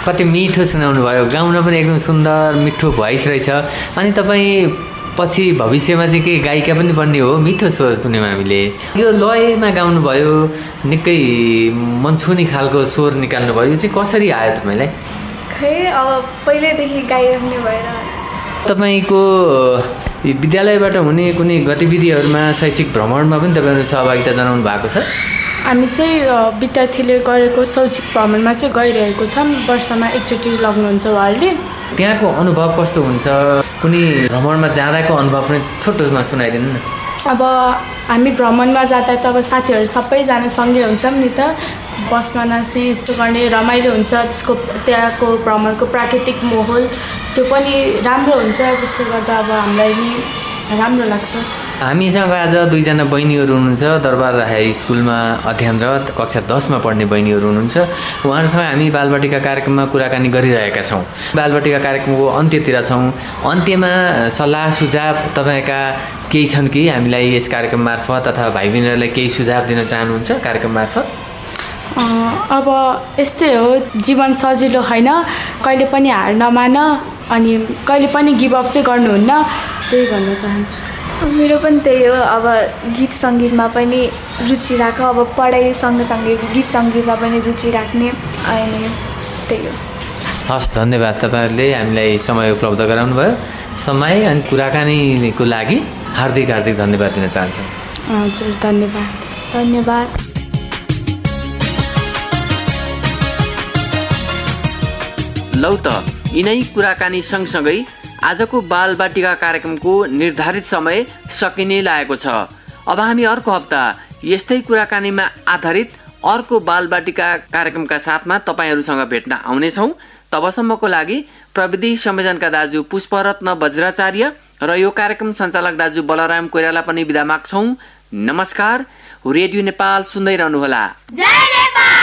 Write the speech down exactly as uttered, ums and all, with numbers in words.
कति मिठो सुनाउनु भयो, गाउन पनि एकदम सुन्दर मिठो भोइस रहेछ। अनि तपाईँ पछि भविष्यमा चाहिँ के गायिका पनि बन्ने हो? मिठो स्वर सुन्यौँ हामीले। यो लयमा गाउनुभयो, निकै मनछुने खालको स्वर निकाल्नुभयो, यो चाहिँ कसरी आयो तपाईँलाई? खै अब पहिल्यैदेखि गाइरहने भएर। तपाईँको विद्यालयबाट हुने कुनै गतिविधिहरूमा, शैक्षिक भ्रमणमा पनि तपाईँहरू सहभागिता जनाउनु भएको छ? हामी चाहिँ विद्यार्थीले गरेको शैक्षिक भ्रमणमा चाहिँ गइरहेको छौँ। वर्षमा एकचोटि लग्नुहुन्छ उहाँहरूले। त्यहाँको अनुभव कस्तो हुन्छ? कुनै भ्रमणमा जाँदाको अनुभव पनि छोटोमा सुनाइदिनु न। अब हामी भ्रमणमा जाँदा त अब साथीहरू सबैजना सँगै हुन्छौँ नि त, बसमा नाच्ने यस्तो गर्ने रमाइलो हुन्छ। त्यसको त्यहाँको भ्रमणको प्राकृतिक माहौल त्यो पनि राम्रो हुन्छ, जसले गर्दा अब हामीलाई नि राम्रो लाग्छ। हामीसँग आज दुईजना बहिनीहरू हुनुहुन्छ, दरबार हाई स्कुलमा अध्ययनरत कक्षा दसमा पढ्ने बहिनीहरू हुनुहुन्छ। उहाँहरूसँग हामी बालबाटिका कार्यक्रममा कुराकानी गरिरहेका छौँ। बालबाटिका कार्यक्रमको अन्त्यतिर छौँ। अन्त्यमा सल्लाह सुझाव तपाईँका केही छन् कि हामीलाई यस कार्यक्रम मार्फत अथवा भाइ बहिनीहरूलाई केही सुझाव दिन चाहनुहुन्छ कार्यक्रम मार्फत? अब यस्तै हो, जीवन सजिलो छैन, कहिले पनि हार नमान अनि कहिले पनि गिभ अप चाहिँ गर्नुहुन्न, त्यही भन्न चाहन्छु। मेरो पनि त्यही हो। अब गीत सङ्गीतमा पनि रुचि राख, अब पढाइ सँगसँगै गीत सङ्गीतमा पनि रुचि राख्ने, अनि त्यही हो। हस्, धन्यवाद। तपाईँहरूले हामीलाई समय उपलब्ध गराउनु भयो। समय अनि कुराकानीको लागि हार्दिक हार्दिक धन्यवाद दिन चाहन्छु। हजुर, धन्यवाद। धन्यवाद। लौ त यिनै कुराकानी सँगसँगै आजको बालबाटिका कार्यक्रमको निर्धारित समय सकिने लागेको छ। अब हामी अर्को हप्ता यस्तै कुराकानीमा आधारित अर्को बालबाटिका कार्यक्रमका साथमा तपाईँहरूसँग भेट्न आउनेछौँ। तबसम्मको लागि प्रविधि संयोजनका दाजु पुष्परत्न वज्राचार्य र यो कार्यक्रम सञ्चालक दाजु बलराम कोइराला पनि बिदा माग्छौँ। नमस्कार। रेडियो नेपाल सुन्दै रहनुहोला।